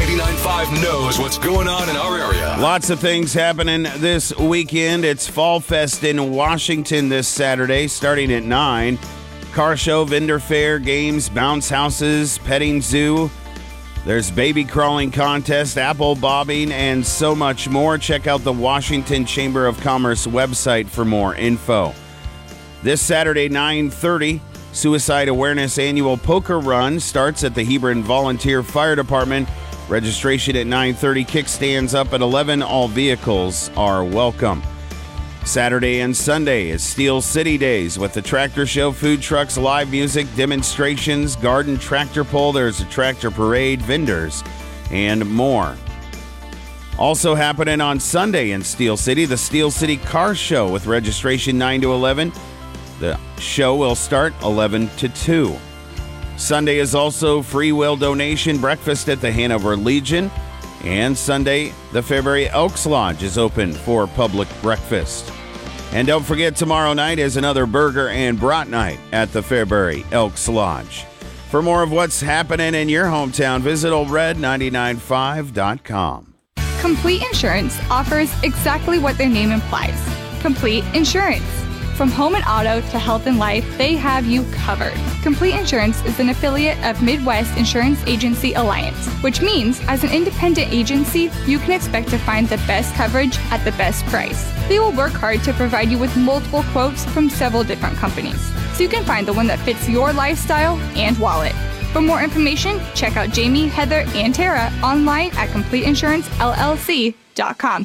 99.5 knows what's going on in our area. Lots of things happening this weekend. It's Fall Fest in Washington this Saturday, starting at 9. Car show, vendor fair, games, bounce houses, petting zoo. There's baby crawling contest, apple bobbing, and so much more. Check out the Washington Chamber of Commerce website for more info. This Saturday, 9:30, Suicide Awareness Annual Poker Run starts at the Hebron Volunteer Fire Department. Registration at 9:30, kickstands up at 11. All vehicles are welcome. Saturday and Sunday is Steel City Days with the tractor show, food trucks, live music, demonstrations, garden tractor pull. There's a tractor parade, vendors, and more. Also happening on Sunday in Steel City, the Steel City Car Show with registration 9 to 11. The show will start 11 to 2. Sunday is also free will donation breakfast at the Hanover Legion. And Sunday, the Fairbury Elks Lodge is open for public breakfast. And don't forget, tomorrow night is another burger and brat night at the Fairbury Elks Lodge. For more of what's happening in your hometown, visit oldred995.com. Complete Insurance offers exactly what their name implies. Complete insurance. From home and auto to health and life, they have you covered. Complete Insurance is an affiliate of Midwest Insurance Agency Alliance, which means as an independent agency, you can expect to find the best coverage at the best price. They will work hard to provide you with multiple quotes from several different companies, so you can find the one that fits your lifestyle and wallet. For more information, check out Jamie, Heather, and Tara online at CompleteInsuranceLLC.com.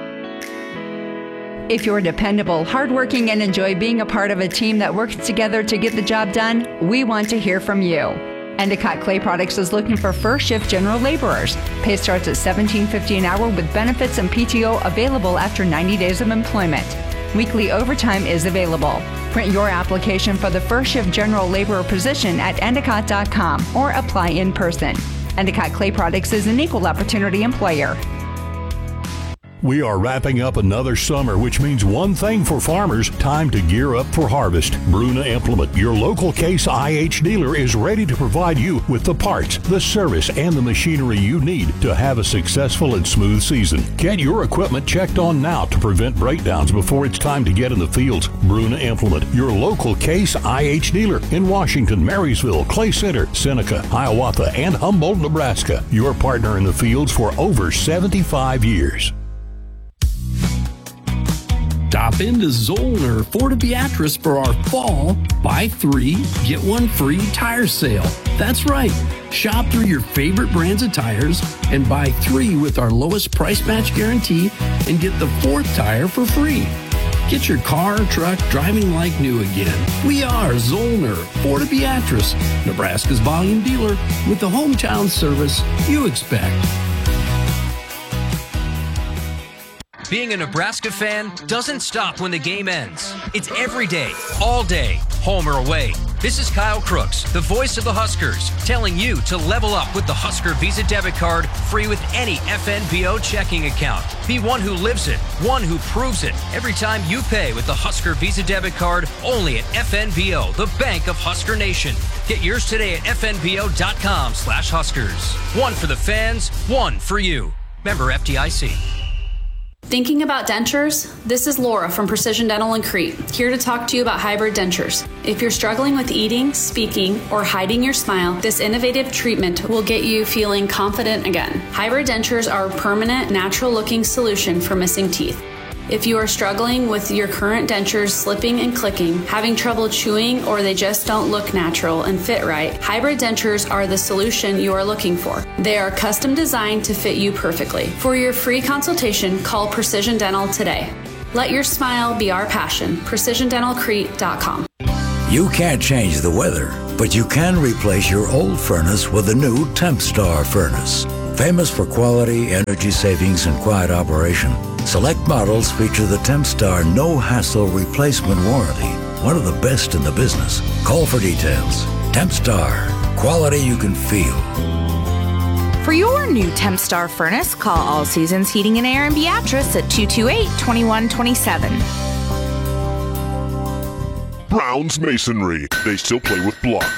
If you're dependable, hardworking, and enjoy being a part of a team that works together to get the job done, we want to hear from you. Endicott Clay Products is looking for first shift general laborers. Pay starts at $17.50 an hour with benefits and PTO available after 90 days of employment. Weekly overtime is available. Print your application for the first shift general laborer position at endicott.com or apply in person. Endicott Clay Products is an equal opportunity employer. We are wrapping up another summer, which means one thing for farmers: time to gear up for harvest. Bruna Implement, your local Case IH dealer, is ready to provide you with the parts, the service, and the machinery you need to have a successful and smooth season. Get your equipment checked on now to prevent breakdowns before it's time to get in the fields. Bruna Implement, your local Case IH dealer in Washington, Marysville, Clay Center, Seneca, Hiawatha, and Humboldt, Nebraska. Your partner in the fields for over 75 years. Stop into Zollner Fort Beatrice for our fall buy 3, get 1 free tire sale. That's right. Shop through your favorite brands of tires and buy 3 with our lowest price match guarantee and get the 4th tire for free. Get your car or truck driving like new again. We are Zollner Fort Beatrice, Nebraska's volume dealer with the hometown service you expect. Being a Nebraska fan doesn't stop when the game ends. It's every day, all day, home or away. This is Kyle Crooks, the voice of the Huskers, telling you to level up with the Husker Visa debit card, free with any FNBO checking account. Be one who lives it, one who proves it. Every time you pay with the Husker Visa debit card, only at FNBO, the bank of Husker Nation. Get yours today at fnbo.com/Huskers. One for the fans, one for you. Member FDIC. Thinking about dentures? This is Laura from Precision Dental in Crete, here to talk to you about hybrid dentures. If you're struggling with eating, speaking, or hiding your smile, this innovative treatment will get you feeling confident again. Hybrid dentures are a permanent, natural-looking solution for missing teeth. If you are struggling with your current dentures slipping and clicking, having trouble chewing, or they just don't look natural and fit right, hybrid dentures are the solution you are looking for. They are custom designed to fit you perfectly. For your free consultation, call Precision Dental today. Let your smile be our passion. PrecisionDentalCrete.com. You can't change the weather, but you can replace your old furnace with a new TempStar furnace. Famous for quality, energy savings, and quiet operation, select models feature the TempStar no-hassle replacement warranty, one of the best in the business. Call for details. TempStar, quality you can feel. For your new TempStar furnace, call All Seasons Heating and Air in Beatrice at 228-2127. Brown's Masonry. They still play with blocks.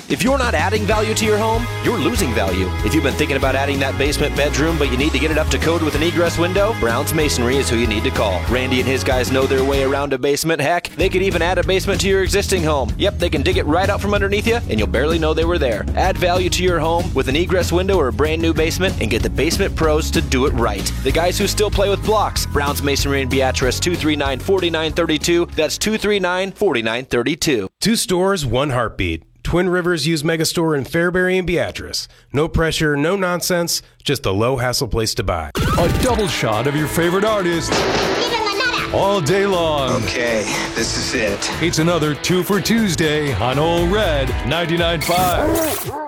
If you're not adding value to your home, you're losing value. If you've been thinking about adding that basement bedroom, but you need to get it up to code with an egress window, Brown's Masonry is who you need to call. Randy and his guys know their way around a basement. Heck, they could even add a basement to your existing home. Yep, they can dig it right out from underneath you, and you'll barely know they were there. Add value to your home with an egress window or a brand new basement, and get the basement pros to do it right. The guys who still play with blocks. Brown's Masonry in Beatrice, 239-4932. That's 239-4932. 2 stores, 1 heartbeat. Twin Rivers Used Megastore in Fairbury and Beatrice. No pressure, no nonsense, just a low-hassle place to buy. A double shot of your favorite artist all day long. Okay, this is it. It's another 2 for Tuesday on Ole Red 99.5.